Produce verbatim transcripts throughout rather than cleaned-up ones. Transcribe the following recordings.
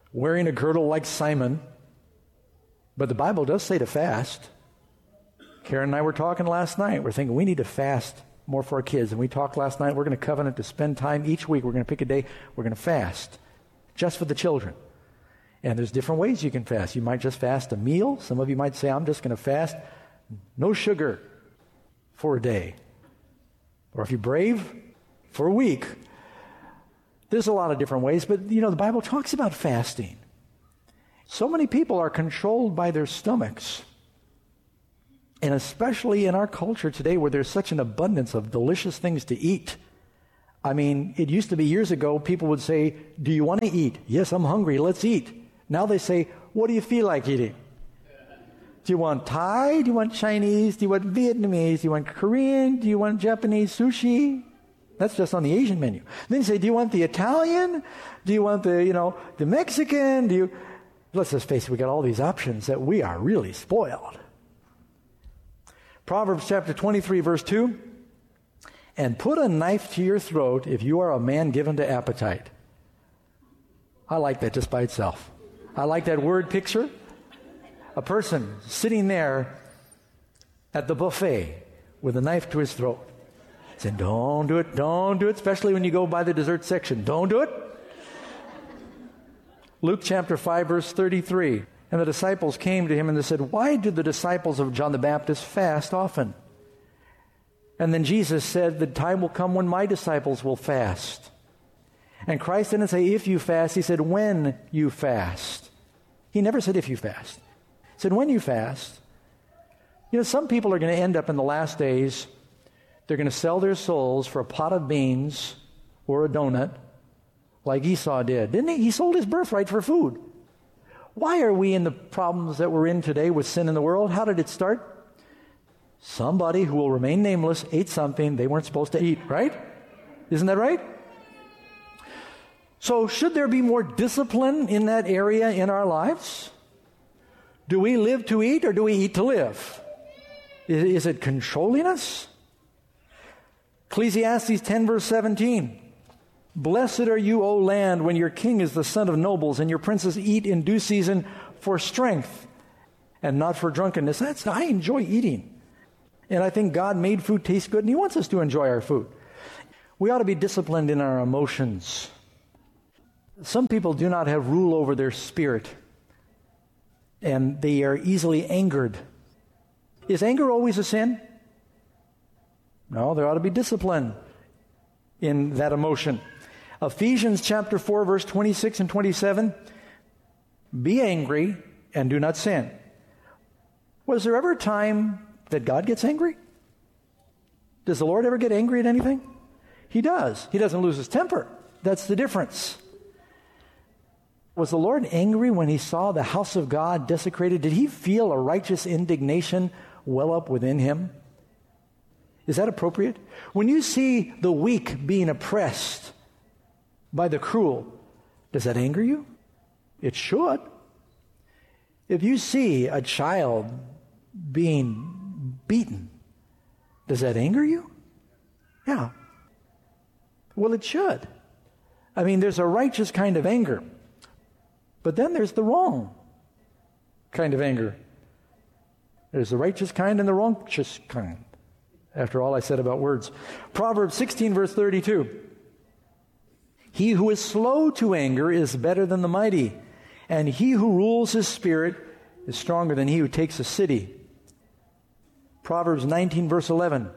wearing a girdle like Simon. But the Bible does say to fast. Karen and I were talking last night. We're thinking we need to fast more for our kids. And we talked last night, we're going to covenant to spend time each week. We're going to pick a day. We're going to fast just for the children. And there's different ways you can fast. You might just fast a meal. Some of you might say, I'm just going to fast no sugar for a day. Or if you're brave, for a week. There's a lot of different ways. But, you know, the Bible talks about fasting. So many people are controlled by their stomachs. And especially in our culture today where there's such an abundance of delicious things to eat. I mean, it used to be years ago, people would say, do you want to eat? Yes, I'm hungry, let's eat. Now they say, what do you feel like eating? Do you want Thai? Do you want Chinese? Do you want Vietnamese? Do you want Korean? Do you want Japanese sushi? That's just on the Asian menu. Then you say, do you want the Italian? Do you want the, you know, the Mexican? Do you... Let's just face it, we got all these options that we are really spoiled. Proverbs chapter twenty-three, verse two. And put a knife to your throat if you are a man given to appetite. I like that just by itself. I like that word picture. A person sitting there at the buffet with a knife to his throat. Saying, don't do it, don't do it, especially when you go by the dessert section. Don't do it. Luke chapter five, verse thirty-three. And the disciples came to him and they said, why did the disciples of John the Baptist fast often? And then Jesus said, the time will come when my disciples will fast. And Christ didn't say, if you fast. He said, when you fast. He never said, if you fast. He said, when you fast. You know, some people are going to end up in the last days, they're going to sell their souls for a pot of beans or a donut, like Esau did. Didn't he? He sold his birthright for food. Why are we in the problems that we're in today with sin in the world? How did it start? Somebody who will remain nameless ate something they weren't supposed to eat, right? Isn't that right? So should there be more discipline in that area in our lives? Do we live to eat or do we eat to live? Is, is it controlling us? Ecclesiastes ten, verse seventeen. Blessed are you, O land, when your king is the son of nobles and your princes eat in due season for strength and not for drunkenness. That's, I enjoy eating. And I think God made food taste good and He wants us to enjoy our food. We ought to be disciplined in our emotions. Some people do not have rule over their spirit and they are easily angered. Is anger always a sin? No, there ought to be discipline in that emotion. Ephesians chapter four, verse twenty-six and twenty-seven. Be angry and do not sin. Was there ever a time that God gets angry? Does the Lord ever get angry at anything? He does. He doesn't lose His temper. That's the difference. Was the Lord angry when He saw the house of God desecrated? Did He feel a righteous indignation well up within Him? Is that appropriate? When you see the weak being oppressed by the cruel, does that anger you? It should. If you see a child being beaten, does that anger you? Yeah. Well, it should. I mean, there's a righteous kind of anger. But then there's the wrong kind of anger. There's the righteous kind and the wrongous kind. After all I said about words. Proverbs sixteen, verse thirty-two. He who is slow to anger is better than the mighty, and he who rules his spirit is stronger than he who takes a city. Proverbs nineteen, verse eleven.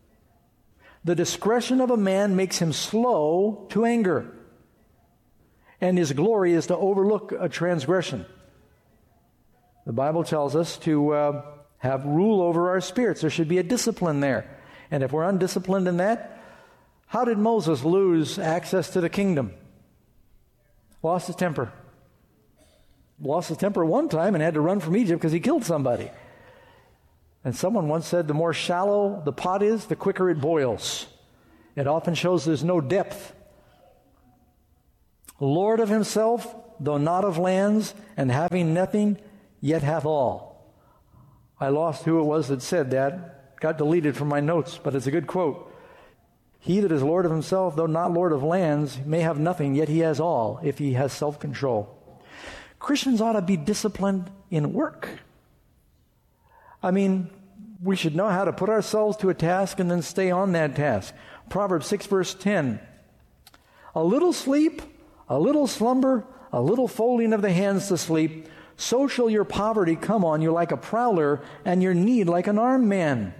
The discretion of a man makes him slow to anger, and his glory is to overlook a transgression. The Bible tells us to uh, have rule over our spirits. There should be a discipline there. And if we're undisciplined in that, how did Moses lose access to the kingdom? Lost his temper. Lost his temper one time and had to run from Egypt because he killed somebody. And someone once said, the more shallow the pot is, the quicker it boils. It often shows there's no depth. Lord of himself, though not of lands, and having nothing, yet hath all. I lost who it was that said that. Got deleted from my notes, but it's a good quote. He that is Lord of himself, though not Lord of lands, may have nothing, yet he has all, if he has self-control. Christians ought to be disciplined in work. I mean, we should know how to put ourselves to a task and then stay on that task. Proverbs six, verse ten. A little sleep, a little slumber, a little folding of the hands to sleep, so shall your poverty come on you like a prowler, and your need like an armed man.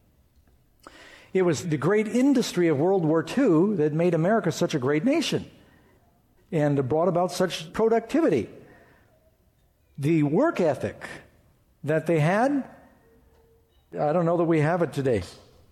It was the great industry of World War Two that made America such a great nation and brought about such productivity. The work ethic that they had, I don't know that we have it today.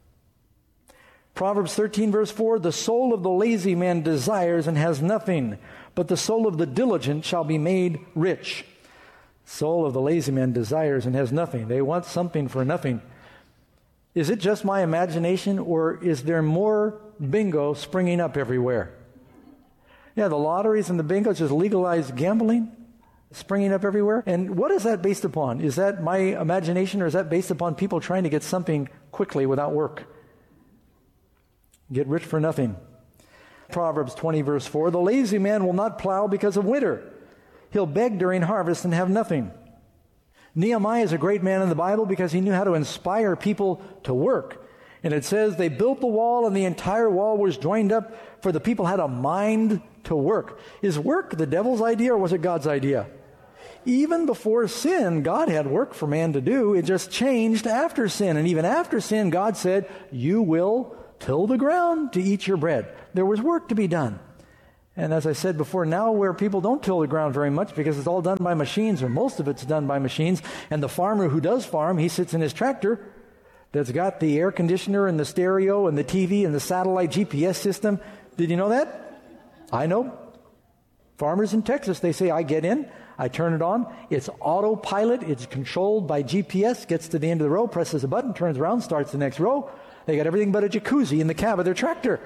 Proverbs thirteen, verse four, the soul of the lazy man desires and has nothing, but the soul of the diligent shall be made rich. Soul of the lazy man desires and has nothing. They want something for nothing. Is it just my imagination, or is there more bingo springing up everywhere? Yeah, the lotteries and the bingos, just legalized gambling springing up everywhere. And what is that based upon? Is that my imagination, or is that based upon people trying to get something quickly without work? Get rich for nothing. Proverbs twenty, verse four, the lazy man will not plow because of winter. He'll beg during harvest and have nothing. Nehemiah is a great man in the Bible because he knew how to inspire people to work. And it says they built the wall and the entire wall was joined up, for the people had a mind to work. Is work the devil's idea, or was it God's idea? Even before sin, God had work for man to do. It just changed after sin. And even after sin, God said, you will till the ground to eat your bread. There was work to be done. And as I said before, now where people don't till the ground very much because it's all done by machines, or most of it's done by machines, and the farmer who does farm, he sits in his tractor that's got the air conditioner and the stereo and the T V and the satellite G P S system. Did you know that? I know. Farmers in Texas, they say, I get in, I turn it on, it's autopilot, it's controlled by G P S, gets to the end of the row, presses a button, turns around, starts the next row. They got everything but a jacuzzi in the cab of their tractor.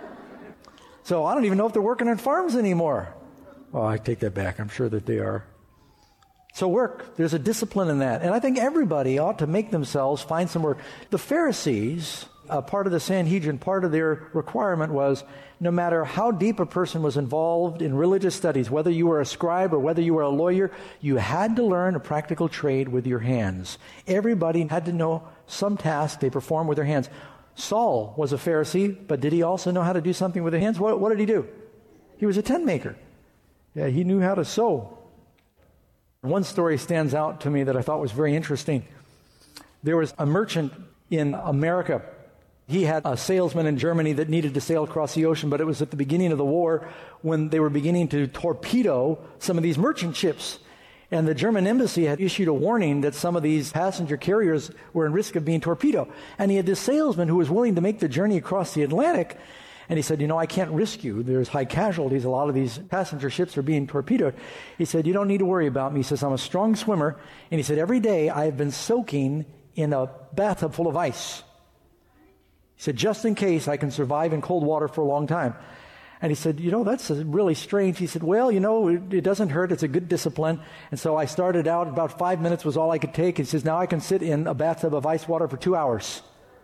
So I don't even know if they're working on farms anymore. Oh, I take that back. I'm sure that they are. So work, there's a discipline in that. And I think everybody ought to make themselves find some work. The Pharisees, uh, part of the Sanhedrin, part of their requirement was no matter how deep a person was involved in religious studies, whether you were a scribe or whether you were a lawyer, you had to learn a practical trade with your hands. Everybody had to know some task they performed with their hands. Saul was a Pharisee, but did he also know how to do something with his hands? What, what did he do? He was a tent maker. Yeah, he knew how to sew. One story stands out to me that I thought was very interesting. There was a merchant in America. He had a salesman in Germany that needed to sail across the ocean, but it was at the beginning of the war when they were beginning to torpedo some of these merchant ships. And the German embassy had issued a warning that some of these passenger carriers were in risk of being torpedoed. And he had this salesman who was willing to make the journey across the Atlantic. And he said, you know, I can't risk you. There's high casualties. A lot of these passenger ships are being torpedoed. He said, you don't need to worry about me. He says, I'm a strong swimmer. And he said, every day I have been soaking in a bathtub full of ice. He said, just in case I can survive in cold water for a long time. And he said, you know, that's really strange. He said, well, you know, it, it doesn't hurt. It's a good discipline. And so I started out, about five minutes was all I could take. He says, now I can sit in a bathtub of ice water for two hours.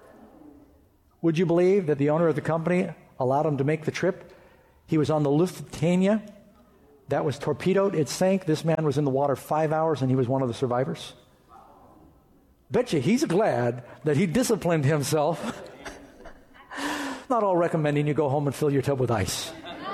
Would you believe that the owner of the company allowed him to make the trip? He was on the Lusitania. That was torpedoed. It sank. This man was in the water five hours, and he was one of the survivors. Bet you he's glad that he disciplined himself. Not all recommending you go home and fill your tub with ice.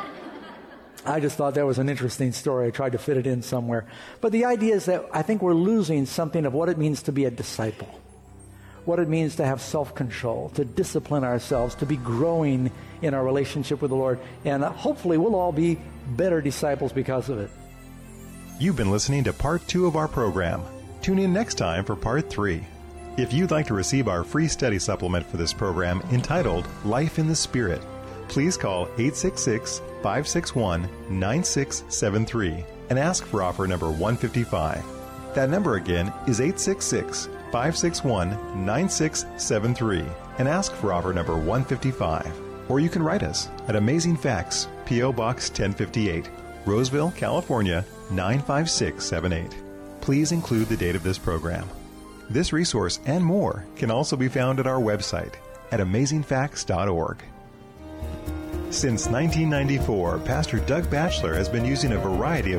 I just thought that was an interesting story. I tried to fit it in somewhere. But the idea is that I think we're losing something of what it means to be a disciple, what it means to have self-control, to discipline ourselves, to be growing in our relationship with the Lord. And hopefully we'll all be better disciples because of it. You've been listening to part two of our program. Tune in next time for part three. If you'd like to receive our free study supplement for this program entitled Life in the Spirit, please call eight six six, five six one, nine six seven three and ask for offer number one fifty-five. That number again is eight six six, five six one, nine six seven three and ask for offer number one fifty-five. Or you can write us at Amazing Facts, P O. Box ten fifty-eight, Roseville, California, nine five six seven eight. Please include the date of this program. This resource and more can also be found at our website at amazing facts dot org. Since nineteen ninety-four, Pastor Doug Batchelor has been using a variety of